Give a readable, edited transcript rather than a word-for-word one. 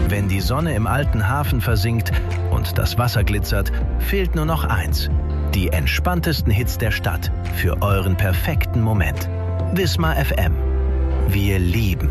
Wenn die Sonne im alten Hafen versinkt und das Wasser glitzert, fehlt nur noch eins: die entspanntesten Hits der Stadt für euren perfekten Moment. Wismar FM. Wir lieben